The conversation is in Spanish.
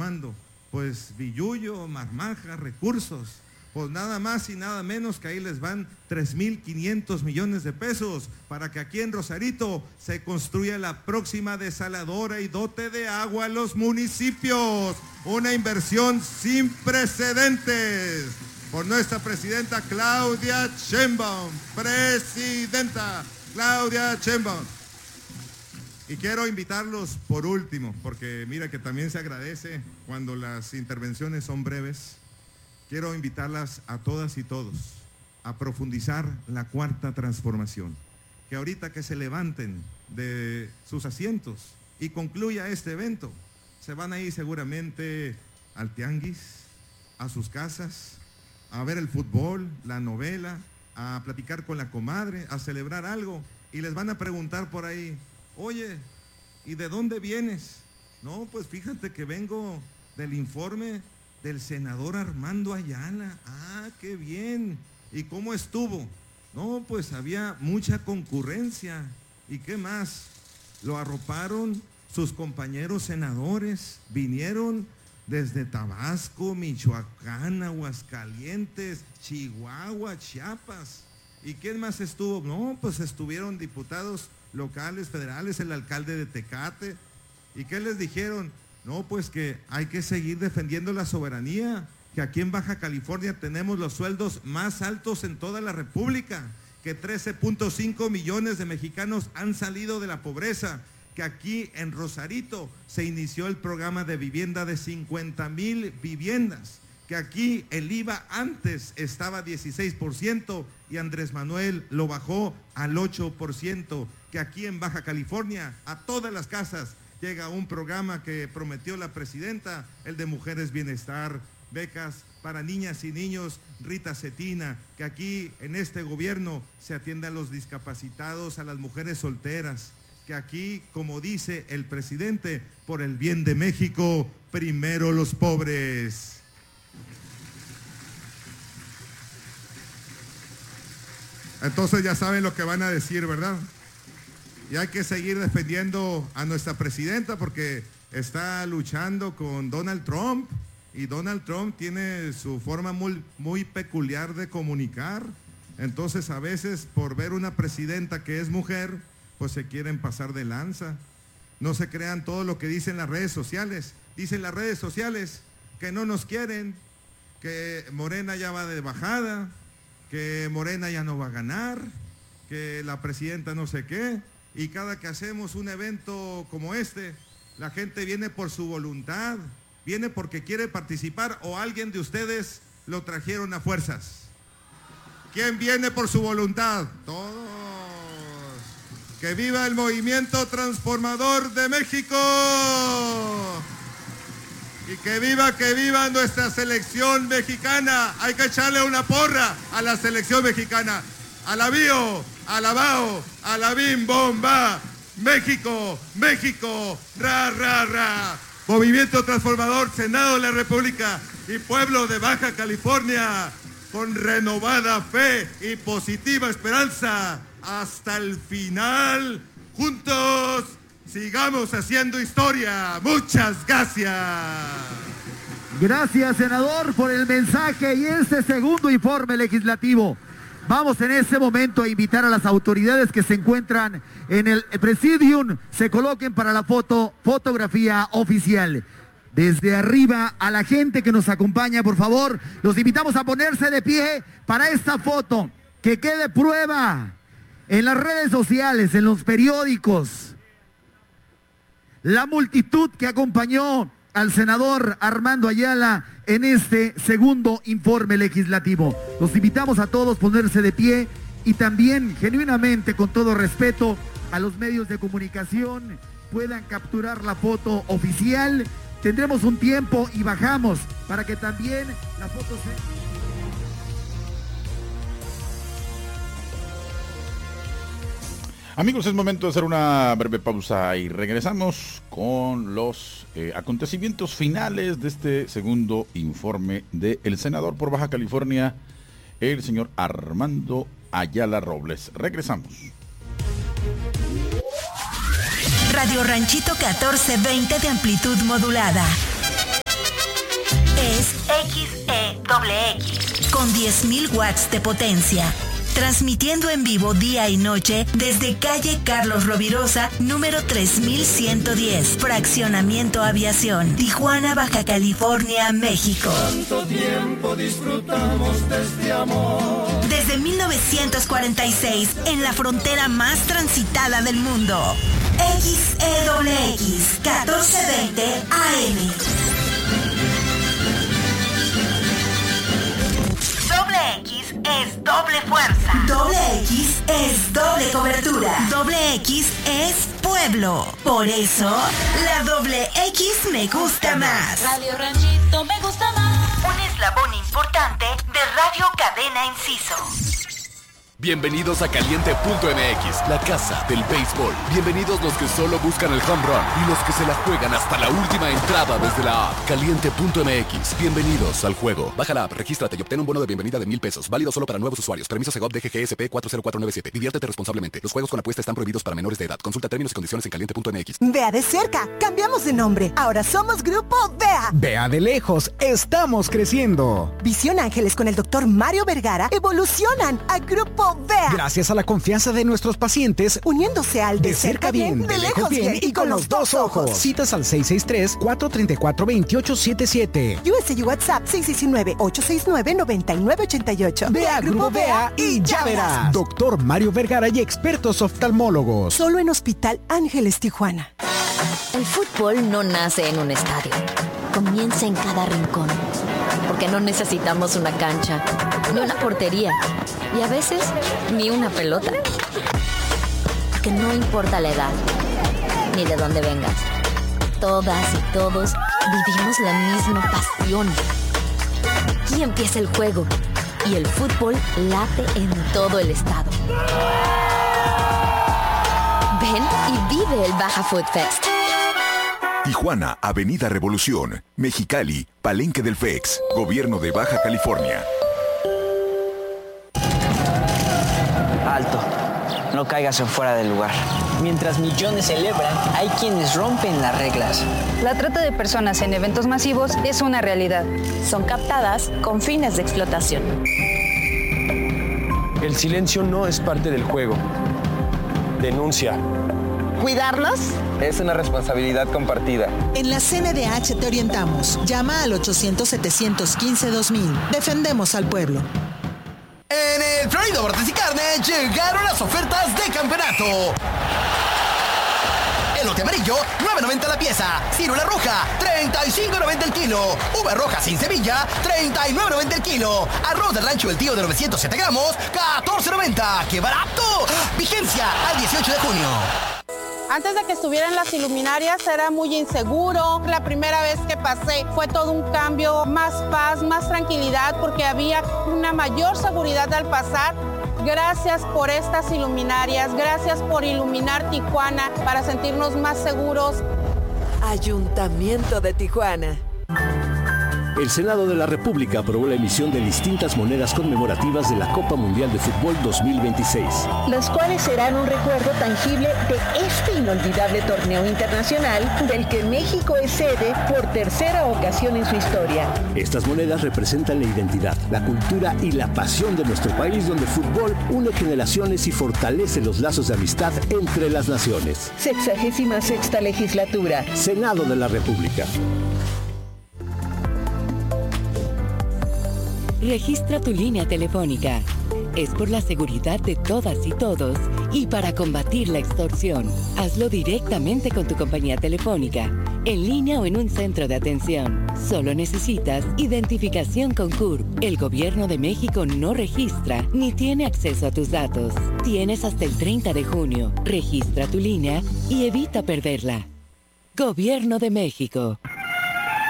Armando? Pues billuyo, marmaja, recursos. Pues nada más y nada menos que ahí les van 3,500 millones de pesos para que aquí en Rosarito se construya la próxima desaladora y dote de agua a los municipios. Una inversión sin precedentes por nuestra presidenta Claudia Sheinbaum. Presidenta Claudia Sheinbaum. Y quiero invitarlos por último, porque mira que también se agradece cuando las intervenciones son breves. Quiero invitarlas a todas y todos a profundizar la cuarta transformación. Que ahorita que se levanten de sus asientos y concluya este evento, se van a ir seguramente al tianguis, a sus casas, a ver el fútbol, la novela, a platicar con la comadre, a celebrar algo, y les van a preguntar por ahí, oye, ¿y de dónde vienes? No, pues fíjate que vengo del informe del senador Armando Ayala. Ah, qué bien. ¿Y cómo estuvo? No, pues había mucha concurrencia. ¿Y qué más? Lo arroparon sus compañeros senadores, vinieron desde Tabasco, Michoacán, Aguascalientes, Chihuahua, Chiapas. ¿Y quién más estuvo? No, pues estuvieron diputados locales, federales, el alcalde de Tecate. ¿Y qué les dijeron? No, pues que hay que seguir defendiendo la soberanía, que aquí en Baja California tenemos los sueldos más altos en toda la República, que 13.5 millones de mexicanos han salido de la pobreza, que aquí en Rosarito se inició el programa de vivienda de 50,000 viviendas, que aquí el IVA antes estaba 16% y Andrés Manuel lo bajó al 8%, que aquí en Baja California a todas las casas llega un programa que prometió la presidenta, el de Mujeres Bienestar, becas para niñas y niños, Rita Cetina, que aquí en este gobierno se atiende a los discapacitados, a las mujeres solteras, que aquí, como dice el presidente, por el bien de México, primero los pobres. Entonces ya saben lo que van a decir, ¿verdad? Y hay que seguir defendiendo a nuestra presidenta porque está luchando con Donald Trump y Donald Trump tiene su forma muy peculiar de comunicar. Entonces a veces por ver una presidenta que es mujer, pues se quieren pasar de lanza. No se crean todo lo que dicen las redes sociales. Dicen las redes sociales que no nos quieren, que Morena ya va de bajada, que Morena ya no va a ganar, que la presidenta no sé qué. Y cada que hacemos un evento como este, la gente viene por su voluntad, viene porque quiere participar o alguien de ustedes lo trajeron a fuerzas. ¿Quién viene por su voluntad? Todos. ¡Que viva el movimiento transformador de México! Y que viva nuestra selección mexicana. Hay que echarle una porra a la selección mexicana. A la Bio, a la Bao, a la Bim Bomba. México, México, ra, ra, ra. Movimiento Transformador, Senado de la República y pueblo de Baja California, con renovada fe y positiva esperanza. Hasta el final, juntos, sigamos haciendo historia. Muchas gracias. Gracias, senador, por el mensaje y este segundo informe legislativo. Vamos en este momento a invitar a las autoridades que se encuentran en el Presidium, se coloquen para la fotografía oficial. Desde arriba, a la gente que nos acompaña, por favor, los invitamos a ponerse de pie para esta foto, que quede prueba en las redes sociales, en los periódicos. La multitud que acompañó al senador Armando Ayala en este segundo informe legislativo. Los invitamos a todos a ponerse de pie y también, genuinamente, con todo respeto, a los medios de comunicación puedan capturar la foto oficial. Tendremos un tiempo y bajamos para que también la foto se... Amigos, es momento de hacer una breve pausa y regresamos con los acontecimientos finales de este segundo informe del senador por Baja California, el señor Armando Ayala Robles. Regresamos. Radio Ranchito 1420 de amplitud modulada. con 10.000 watts de potencia. Transmitiendo en vivo día y noche desde calle Carlos Rovirosa, número 3110, Fraccionamiento Aviación, Tijuana, Baja California, México. Tanto tiempo disfrutamos de este amor. Desde 1946, en la frontera más transitada del mundo. XEWX 1420 AM. Doble X es doble fuerza. Doble X es doble cobertura. Doble X es pueblo. Por eso, la doble X me gusta más. Radio Ranchito me gusta más. Un eslabón importante de Radio Cadena Inciso. Bienvenidos a Caliente.mx, la casa del béisbol. Bienvenidos los que solo buscan el home run y los que se la juegan hasta la última entrada desde la app. Caliente.mx, bienvenidos al juego. Baja la app, regístrate y obtén un bono de bienvenida de $1,000. Válido solo para nuevos usuarios. Permiso Segov DGGSP 40497. Diviértete responsablemente. Los juegos con apuesta están prohibidos para menores de edad. Consulta términos y condiciones en Caliente.mx. Vea de cerca, cambiamos de nombre. Ahora somos Grupo Vea. Vea de lejos, estamos creciendo. Visión Ángeles con el Dr. Mario Vergara evolucionan a Grupo Vea. Gracias a la confianza de nuestros pacientes, uniéndose al de cerca bien, de lejos bien y con los dos ojos. Citas al 663-434-2877. USA WhatsApp 619-869-9988. Vea Grupo Vea y ya verás. Doctor Mario Vergara y expertos oftalmólogos. Solo en Hospital Ángeles, Tijuana. El fútbol no nace en un estadio. Comienza en cada rincón. Porque no necesitamos una cancha, ni una portería, y a veces ni una pelota. Porque no importa la edad, ni de dónde vengas. Todas y todos vivimos la misma pasión. Aquí empieza el juego, y el fútbol late en todo el estado. Ven y vive el Baja Food Fest. Tijuana, Avenida Revolución, Mexicali, Palenque del FEX, Gobierno de Baja California. Alto, no caigas en fuera del lugar. Mientras millones celebran, hay quienes rompen las reglas. La trata de personas en eventos masivos es una realidad. Son captadas con fines de explotación. El silencio no es parte del juego. Denuncia. ¿Cuidarlos? Es una responsabilidad compartida. En la CNDH te orientamos. Llama al 800-715-2000. Defendemos al pueblo. En el Florida Bordes y Carne llegaron las ofertas de campeonato. Elote amarillo, $9.90 la pieza. Ciruela roja, $35.90 el kilo. Uva roja sin semilla, $39.90 el kilo. Arroz de rancho El Tío de 907 gramos, $14.90. ¡Qué barato! Vigencia al 18 de junio. Antes de que estuvieran las iluminarias era muy inseguro. La primera vez que pasé fue todo un cambio, más paz, más tranquilidad, porque había una mayor seguridad al pasar. Gracias por estas iluminarias, gracias por iluminar Tijuana para sentirnos más seguros. Ayuntamiento de Tijuana. El Senado de la República aprobó la emisión de distintas monedas conmemorativas de la Copa Mundial de Fútbol 2026. Las cuales serán un recuerdo tangible de este inolvidable torneo internacional del que México es sede por tercera ocasión en su historia. Estas monedas representan la identidad, la cultura y la pasión de nuestro país, donde el fútbol une generaciones y fortalece los lazos de amistad entre las naciones. 66ª legislatura. Senado de la República. Registra tu línea telefónica. Es por la seguridad de todas y todos y para combatir la extorsión. Hazlo directamente con tu compañía telefónica, en línea o en un centro de atención. Solo necesitas identificación con CURP. El Gobierno de México no registra ni tiene acceso a tus datos. Tienes hasta el 30 de junio. Registra tu línea y evita perderla. Gobierno de México.